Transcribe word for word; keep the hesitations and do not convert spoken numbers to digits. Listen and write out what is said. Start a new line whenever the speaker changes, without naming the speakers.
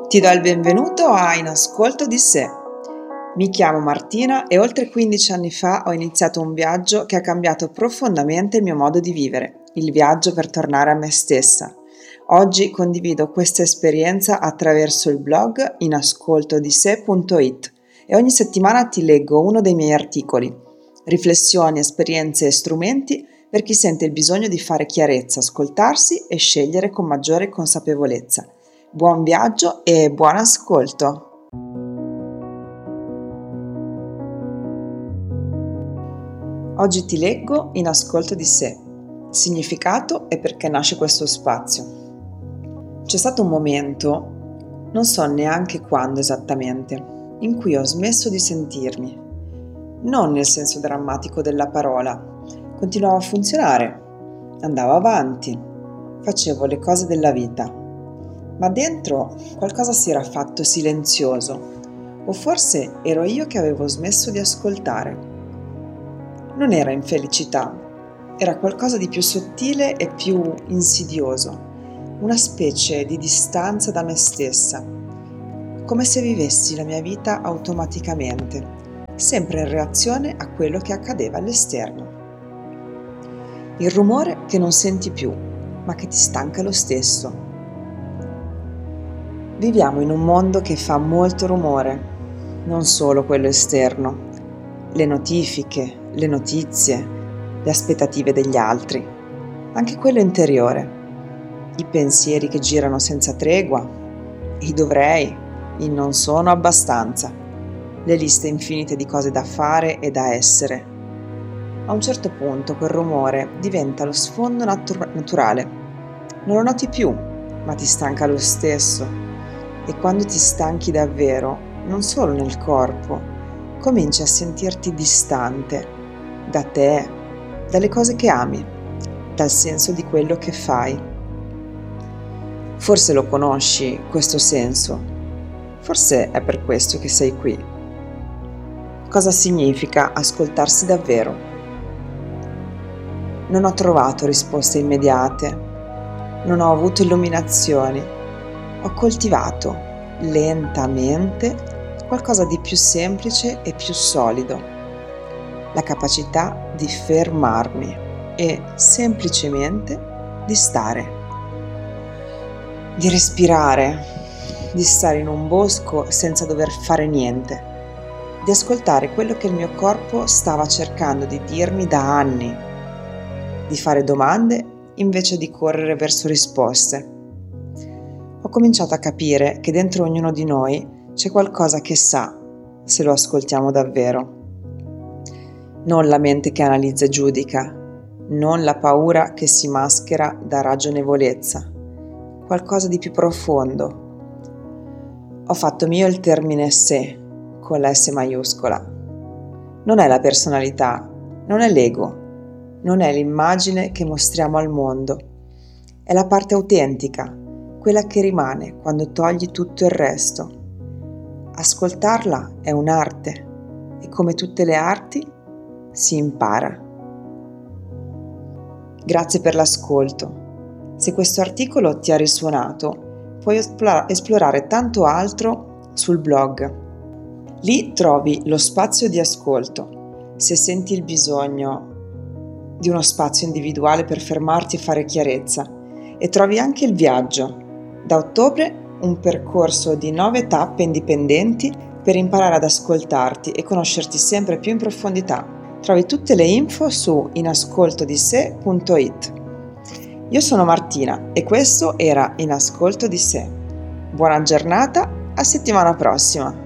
Ti do il benvenuto a In Ascolto di Sé. Mi chiamo Martina e oltre quindici anni fa ho iniziato un viaggio che ha cambiato profondamente il mio modo di vivere, il viaggio per tornare a me stessa. Oggi condivido questa esperienza attraverso il blog in ascolto di sé punto it e ogni settimana ti leggo uno dei miei articoli, riflessioni, esperienze e strumenti per chi sente il bisogno di fare chiarezza, ascoltarsi e scegliere con maggiore consapevolezza. Buon viaggio e buon ascolto! Oggi ti leggo In Ascolto di Sé. Significato e perché nasce questo spazio. C'è stato un momento, non so neanche quando esattamente, in cui ho smesso di sentirmi. Non nel senso drammatico della parola. Continuavo a funzionare, andavo avanti, facevo le cose della vita. Ma dentro qualcosa si era fatto silenzioso, o forse ero io che avevo smesso di ascoltare. Non era infelicità, era qualcosa di più sottile e più insidioso, una specie di distanza da me stessa, come se vivessi la mia vita automaticamente, sempre in reazione a quello che accadeva all'esterno. Il rumore che non senti più, ma che ti stanca lo stesso. Viviamo in un mondo che fa molto rumore, non solo quello esterno, le notifiche, le notizie, le aspettative degli altri, anche quello interiore, i pensieri che girano senza tregua, i dovrei, i non sono abbastanza, le liste infinite di cose da fare e da essere. A un certo punto quel rumore diventa lo sfondo natur- naturale, non lo noti più, ma ti stanca lo stesso. E quando ti stanchi davvero, non solo nel corpo, cominci a sentirti distante da te, dalle cose che ami, dal senso di quello che fai. Forse lo conosci, questo senso. Forse è per questo che sei qui. Cosa significa ascoltarsi davvero? Non ho trovato risposte immediate, non ho avuto illuminazioni. Ho coltivato lentamente qualcosa di più semplice e più solido, la capacità di fermarmi e semplicemente di stare, di respirare, di stare in un bosco senza dover fare niente, di ascoltare quello che il mio corpo stava cercando di dirmi da anni, di fare domande invece di correre verso risposte. Ho cominciato a capire che dentro ognuno di noi c'è qualcosa che sa, se lo ascoltiamo davvero. Non la mente che analizza e giudica, non la paura che si maschera da ragionevolezza, qualcosa di più profondo. Ho fatto mio il termine sé, con la S maiuscola. Non è la personalità, non è l'ego, non è l'immagine che mostriamo al mondo, è la parte autentica, quella che rimane quando togli tutto il resto. Ascoltarla è un'arte e come tutte le arti si impara. Grazie per l'ascolto. Se questo articolo ti ha risuonato, puoi esplorare tanto altro sul blog. Lì trovi lo spazio di ascolto. Se senti il bisogno di uno spazio individuale per fermarti e fare chiarezza, e trovi anche il viaggio. Da ottobre un percorso di nove tappe indipendenti per imparare ad ascoltarti e conoscerti sempre più in profondità. Trovi tutte le info su in ascolto di sé punto it. Io sono Martina e questo era In Ascolto di Sé. Buona giornata, a settimana prossima!